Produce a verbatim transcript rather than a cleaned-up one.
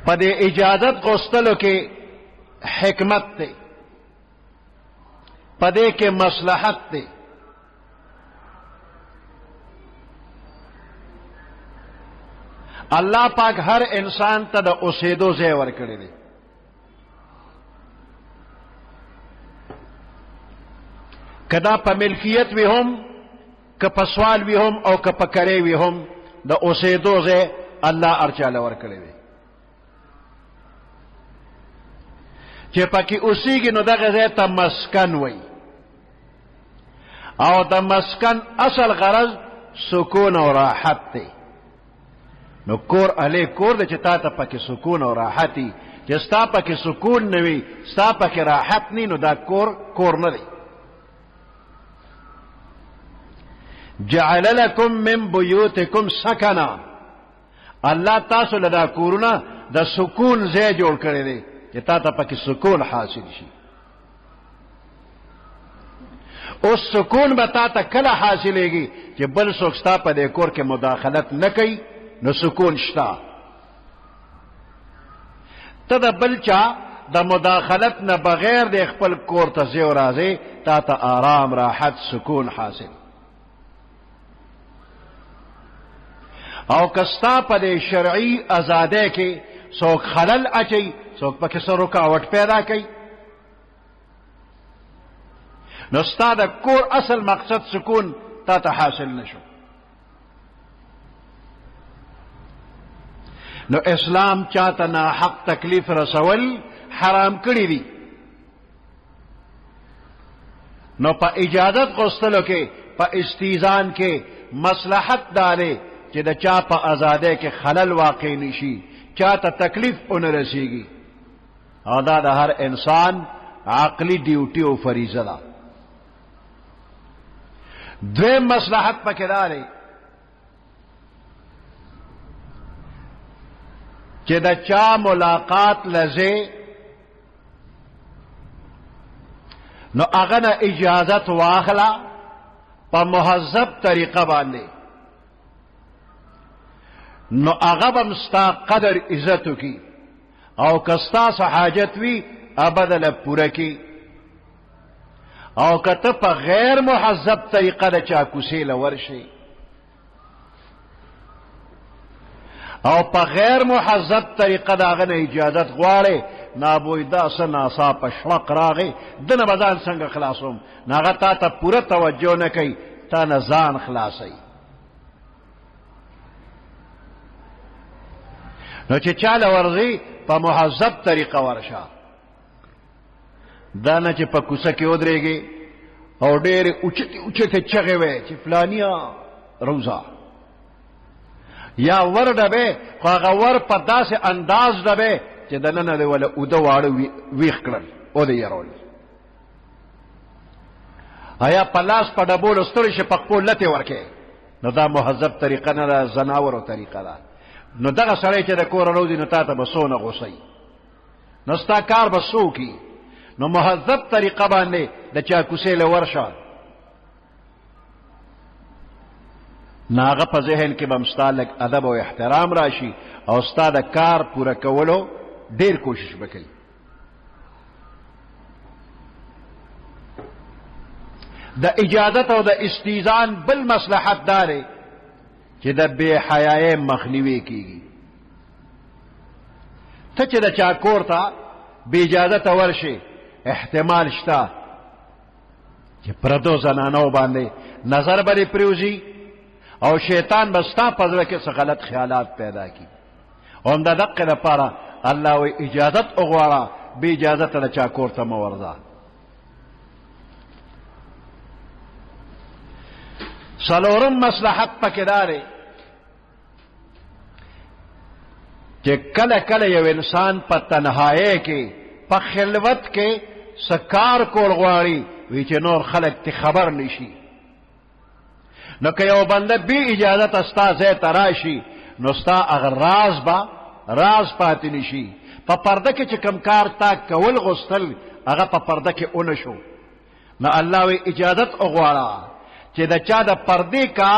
په دې اجازت غوښتلو کې حکمت دی، په دې کې مصلحت دی. الله پاک هر انسان ته د اوسېدو ځای ورکړی دی. کدا په ملکیت وي هم، که په سوال وي هم، او که په کرې وي هم، د اوسېدو ځای الله هر چاله ورکړی دی. چې پکې اوسېږي نو دغه ځای ته مسکن وایي، او د مسکن اصل غرض سکون او راحت دی. نو کور اهلی کور دی چې تا ته پکې سکون او راحت وي. چې ستا پکې سکون نه وي، ستا پکې راحت نه، نو دا کور کور نه دی. جعل لكم من بيوتكم سكنا، الله تاسو له دا کورونه د سکون ځای جوړ کړی دی چې تا ته پکې سکون حاصل شي. اوس سکون به تا ته کله حاصلېږي چې بل څوک ستا په دې کور کې مداخلت نه کوي، نو سکون شته. ته د بل چا د مداخلت نه بغیر د خپل کور ته ځې او راځې، تا ته آرام، راحت، سکون حاصل. او کستا په دې شرعي آزادۍ کې څوک خلل اچي، څوک پکې سر رکاوټ پیدا کوي، نو ستا د کور اصل مقصد سکون تا ته حاصل نشو. نو اسلام چاته نا حق تکلیف رسول حرام کړی دی. نو په اجازت غوښتلو کې، په استیزان کې مصلحت داره چې د چا په آزادۍ کې خلل واقع نشي، چاته تکلیف اون رسیږي. او دا د هر انسان عقلی ډیوټي او فریضه ده. دویم مصلحت پکې داره چې د چا ملاقات لزه، نو هغه نه اجازت واخلا په مهذب طریقه باندې، نو هغه به ستا قدر عزت وکړي، او که ستاسو حاجت وي ابدله پوره کړي. او که ته په غیر مهذب طریقه د چا کوڅې له ورشي، او په غیر مهذب طریقه د هغه نه اجازت غواړې، نابوی دا څه ناڅاپه شوق راغی، دنه به ځان څنګه خلاصوم، نو هغه تا ته پوره توجه نه کوي، تا نه ځان خلاصوي. نو چې چاله ورځي په مهذب طریقه ورشه، دا نه چې په کوڅه کې ودرېږي او ډېرې اوچتې اوچتې چغې وی چې فلانیه روزه، یا ور ډبې، خو هغه ور په داسې انداز ډبې چې دننه دې وله اوده واړه ویښ کړل او دې یرول. آیا په لاس په ډبولو ستړی شي په خپل لتې ورکې، نو دا مهذب طریقه نه ده، زناورو طریقه ده. نو دغه سړی چې د کوره روزي، نو تا ته به څونه غوسئ، نو ستا کار به څه وکړي. نو مهذب طریقه باندې د چا کوڅې له ورشه، نو هغه په ذهن کې به ستا لږ ادب او احترام راشي، او ستا د کار پوره کولو ډېر کوشش به کوي. د اجازت او د استیزان بل مصلحت داره چې د بے حیايۍ مخنیوي کیږي. ته چې د چا کور ته بې اجازته ورشي، احتمال شته چې پردو زنانو باندې نظر به پریوزي، او شیطان به ستا په زړه کې څه غلط خیالات پیدا کړي. او د دقې لپاره الله وی اجازت وغواړه، بې اجازته د چا کور ته مه ورځه. څلورم مصلحت پکې داره چې کله کله یو انسان په تنهایی کې، په خلوت کې سکار کول غواړي، وی چې نور خلک ته خبر نشي. نو که یو بنده بی اجازت ستا ځای ته راشي، نو ستا هغه راز به راز پاتې نشي. په پرده کې چې کوم کار تا کول غوښتل، هغه په پرده کې اونه شو. نو الله وی اجازت وغواړه چې د چا د پردې کار